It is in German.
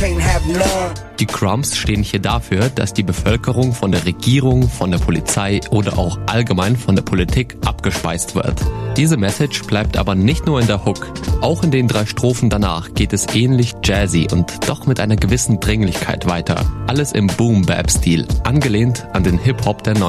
can't have none. Die Crumbs stehen hier dafür, dass die Bevölkerung von der Regierung, von der Polizei oder auch allgemein von der Politik abgespeist wird. Diese Message bleibt aber nicht nur in der Hook. Auch in den 3 Strophen danach geht es ähnlich jazzy und doch mit einer gewissen Dringlichkeit weiter. Alles im Boom-Bap-Stil, angelehnt an den Hip-Hop der